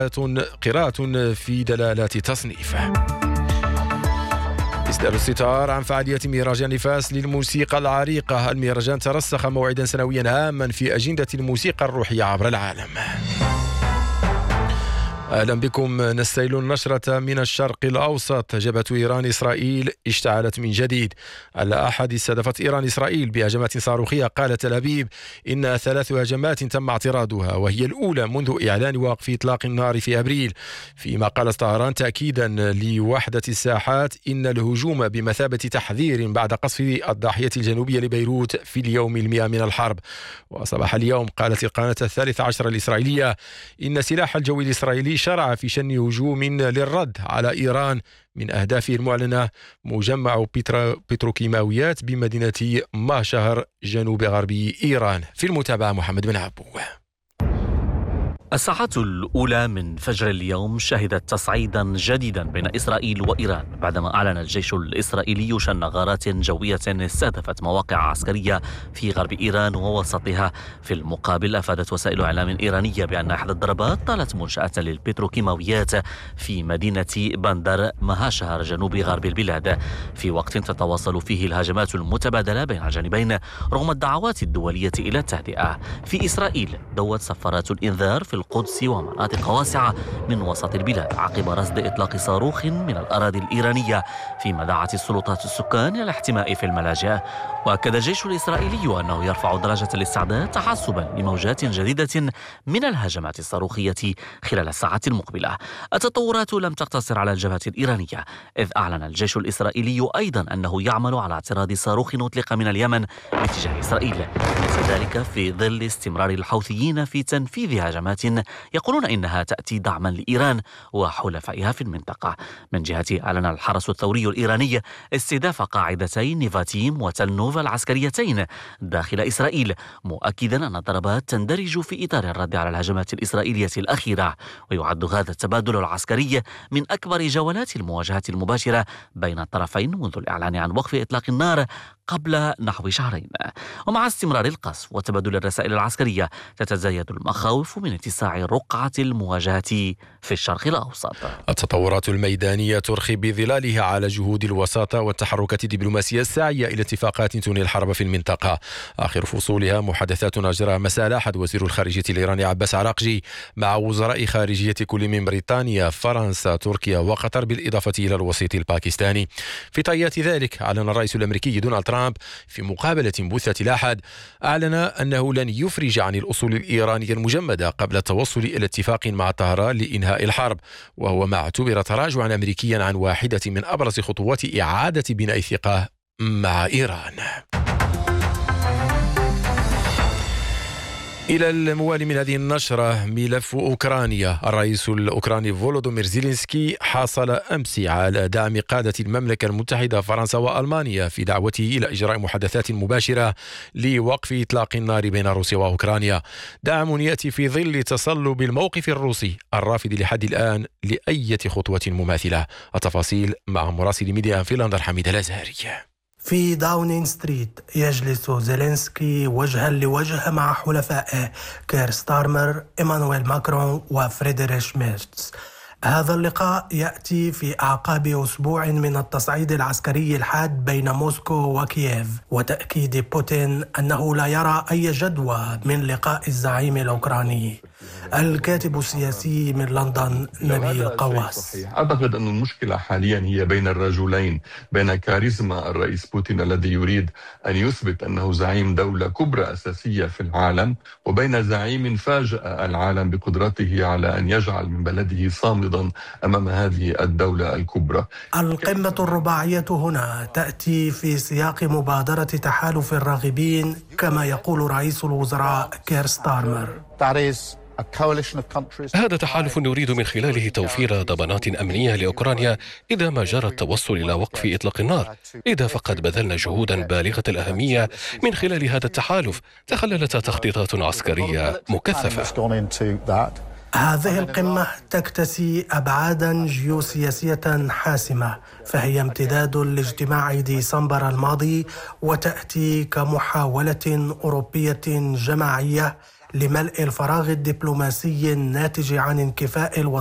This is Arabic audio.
قراءة في دلالات تصنيف. إصدار الستار عن فعالية مهرجان فاس للموسيقى العريقة. المهرجان ترسخ موعدا سنويا هاما في أجندة الموسيقى الروحية عبر العالم. أهلا بكم. نستهل النشرة من الشرق الأوسط. جبهة إيران إسرائيل اشتعلت من جديد. على أحد استهدفت إيران إسرائيل بهجمات صاروخية. قالت تل أبيب إن 3 هجمات تم اعتراضها وهي الأولى منذ إعلان وقف إطلاق النار في أبريل. فيما قالت طهران تأكيدا لوحدة الساحات إن الهجوم بمثابة تحذير بعد قصف الضاحية الجنوبية لبيروت في اليوم 100 من الحرب. وصباح اليوم قالت القناة 13 الإسرائيلية إن سلاح الجو الإسرائيلي شرع في شن هجوم للرد على إيران من أهدافه المعلنة مجمع بتروكيماويات بمدينة ماشهر جنوب غربي إيران. في المتابعة محمد بن عبو. الساعات الأولى من فجر اليوم شهدت تصعيدا جديدا بين إسرائيل وإيران بعدما أعلن الجيش الإسرائيلي شن غارات جوية استهدفت مواقع عسكرية في غرب إيران ووسطها. في المقابل أفادت وسائل إعلام إيرانية بأن إحدى الضربات طالت منشأة للبتروكيماويات في مدينة بندر مهاشهر جنوب غرب البلاد، في وقت تتواصل فيه الهجمات المتبادلة بين الجانبين رغم الدعوات الدولية إلى التهدئة. في إسرائيل دوت سفارات الإنذار في القدس ومناطق واسعة من وسط البلاد عقب رصد إطلاق صاروخ من الأراضي الإيرانية، فيما دعت السلطات السكان إلى الاحتماء في الملاجئ. وأكد الجيش الإسرائيلي أنه يرفع درجة الاستعداد تحسبا لموجات جديدة من الهجمات الصاروخية خلال الساعات المقبلة. التطورات لم تقتصر على الجبهة الإيرانية، إذ أعلن الجيش الإسرائيلي أيضا أنه يعمل على اعتراض صاروخ أطلق من اليمن باتجاه إسرائيل، ذلك في ظل استمرار الحوثيين في تنفيذ هجمات يقولون إنها تأتي دعما لإيران وحلفائها في المنطقة. من جهته أعلن الحرس الثوري الإيراني استهداف قاعدتين نيفاتيم وتل نوفا العسكريتين داخل إسرائيل، مؤكدا أن الضربات تندرج في إطار الرد على الهجمات الإسرائيلية الأخيرة. ويعد هذا التبادل العسكري من أكبر جولات المواجهة المباشرة بين الطرفين منذ الإعلان عن وقف إطلاق النار قبل نحو شهرين. ومع استمرار القصف وتبادل الرسائل العسكرية تتزايد المخاوف من اتساع رقعة المواجهة في الشرق الأوسط. التطورات الميدانية ترخي بظلالها على جهود الوساطة والتحركات الدبلوماسية الساعية إلى اتفاقات تنهي الحرب في المنطقة. آخر فصولها محادثات أجراها مساء الأحد وزير الخارجية الإيراني عباس عراقجي مع وزراء خارجية كل من بريطانيا، فرنسا، تركيا وقطر، بالإضافة إلى الوسيط الباكستاني. في طيات ذلك أعلن الرئيس الأمريكي دونالد ترامب في مقابلة بثت الأحد أعلن أنه لن يفرج عن الأصول الإيرانية المجمدة قبل التوصل إلى اتفاق مع طهران لإنهاء الحرب، وهو ما اعتبر تراجعا أمريكيا عن واحدة من أبرز خطوات إعادة بناء الثقة مع إيران. إلى الموالي من هذه النشرة ملف أوكرانيا. الرئيس الأوكراني فولودومير زيلينسكي حاصل أمس على دعم قادة المملكة المتحدة فرنسا وألمانيا في دعوته إلى إجراء محادثات مباشرة لوقف إطلاق النار بين روسيا وأوكرانيا، دعم يأتي في ظل تصلب الموقف الروسي الرافض لحد الآن لأي خطوة مماثلة. التفاصيل مع مراسل ميديا في لندن حميد الأزهري. في داونين ستريت يجلس زيلينسكي وجها لوجه مع حلفائه كير ستارمر، إيمانويل ماكرون وفريدريش ميرتز. هذا اللقاء يأتي في أعقاب أسبوع من التصعيد العسكري الحاد بين موسكو وكييف وتأكيد بوتين أنه لا يرى أي جدوى من لقاء الزعيم الأوكراني. الكاتب السياسي من لندن نبيل قواس: أعتقد أن المشكلة حاليا هي بين الرجلين، بين كاريزما الرئيس بوتين الذي يريد أن يثبت أنه زعيم دولة كبرى أساسية في العالم، وبين زعيم فاجأ العالم بقدرته على أن يجعل من بلده صامدا أمام هذه الدولة الكبرى. القمة الرباعية هنا تأتي في سياق مبادرة تحالف الراغبين كما يقول رئيس الوزراء كير ستارمر. هذا تحالف يريد من خلاله توفير ضمانات أمنية لأوكرانيا إذا ما جرى التوصل إلى وقف إطلاق النار. إذا فقد بذلنا جهودا بالغة الأهمية من خلال هذا التحالف تخللت تخطيطات عسكرية مكثفة. هذه القمة تكتسي أبعادا جيوسياسية حاسمة، فهي امتداد لاجتماع ديسمبر الماضي وتأتي كمحاولة أوروبية جماعية لملء الفراغ الدبلوماسي الناتج عن انكفاء